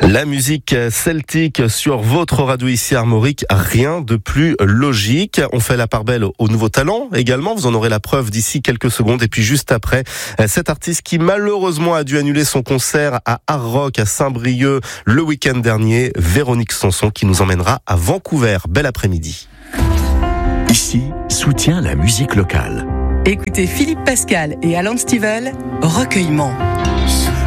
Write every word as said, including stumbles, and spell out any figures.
La musique celtique sur votre radio ici Armorique, rien de plus logique. On fait la part belle aux nouveaux talents également, vous en aurez la preuve d'ici quelques secondes. Et puis juste après, cet artiste qui malheureusement a dû annuler son concert à Art Rock à Saint-Brieuc le week-end dernier, Véronique Sanson, qui nous emmènera à Vancouver. Bel après-midi. Ici, soutient la musique locale. Écoutez Philippe Pascal et Alan Stivell, Recueillement.